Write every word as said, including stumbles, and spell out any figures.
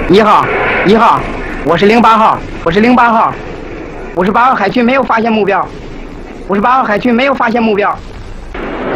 一号，一号，我是零八号，我是零八号，五十八号海区没有发现目标，五十八号海区没有发现目标。